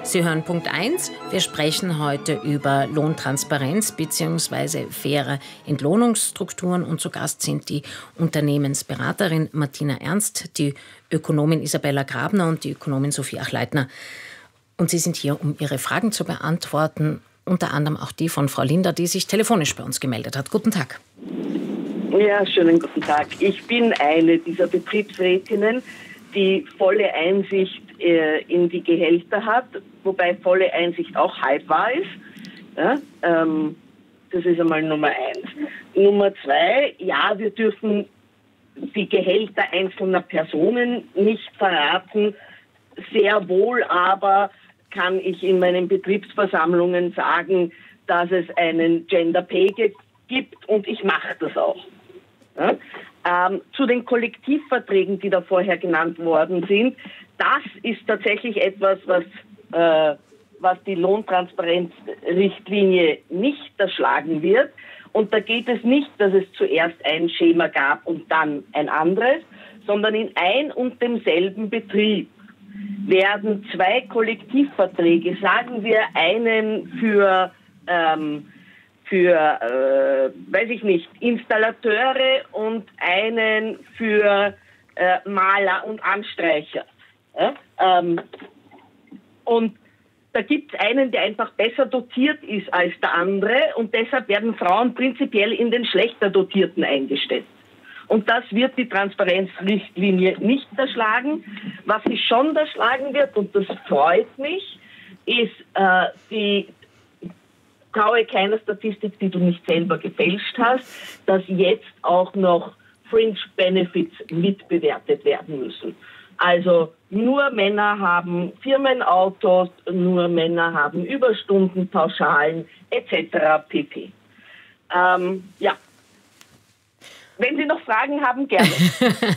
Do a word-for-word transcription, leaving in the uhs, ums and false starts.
Sie hören Punkt eins. Wir sprechen heute über Lohntransparenz bzw. faire Entlohnungsstrukturen. Und zu Gast sind die Unternehmensberaterin Martina Ernst, die Ökonomin Isabella Grabner und die Ökonomin Sophie Achleitner. Und Sie sind hier, um Ihre Fragen zu beantworten, unter anderem auch die von Frau Linder, die sich telefonisch bei uns gemeldet hat. Guten Tag. Ja, schönen guten Tag. Ich bin eine dieser Betriebsrätinnen, die volle Einsicht äh, in die Gehälter hat, wobei volle Einsicht auch halb wahr ist. Ja, ähm, das ist einmal Nummer eins. Nummer zwei, ja, wir dürfen die Gehälter einzelner Personen nicht verraten. Sehr wohl aber kann ich in meinen Betriebsversammlungen sagen, dass es einen Gender Pay gibt und ich mache das auch. Ja? Ähm, zu den Kollektivverträgen, die da vorher genannt worden sind, das ist tatsächlich etwas, was, äh, was die Lohntransparenzrichtlinie nicht erschlagen wird. Und da geht es nicht, dass es zuerst ein Schema gab und dann ein anderes, sondern in ein und demselben Betrieb werden zwei Kollektivverträge, sagen wir einen für ähm, für, äh, weiß ich nicht, Installateure und einen für äh, Maler und Anstreicher. Ja? Ähm, und da gibt es einen, der einfach besser dotiert ist als der andere und deshalb werden Frauen prinzipiell in den schlechter dotierten eingestellt. Und das wird die Transparenzrichtlinie nicht erschlagen. Was sie schon erschlagen wird, und das freut mich, ist äh, die traue keiner Statistik, die du nicht selber gefälscht hast, dass jetzt auch noch Fringe Benefits mitbewertet werden müssen. Also nur Männer haben Firmenautos, nur Männer haben Überstundenpauschalen et cetera pp. Ähm, ja. Wenn Sie noch Fragen haben, gerne.